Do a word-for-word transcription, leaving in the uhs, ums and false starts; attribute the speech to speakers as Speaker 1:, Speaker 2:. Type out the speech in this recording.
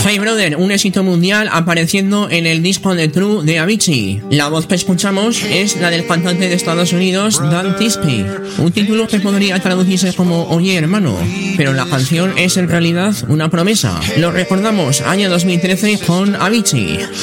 Speaker 1: Hey Brother, un éxito mundial apareciendo en el disco de True de Avicii. La voz que escuchamos es la del cantante de Estados Unidos, Dan Tisky. Un título que podría traducirse como Oye hermano, pero la canción es en realidad una promesa. Lo recordamos, año dos mil trece con Avicii.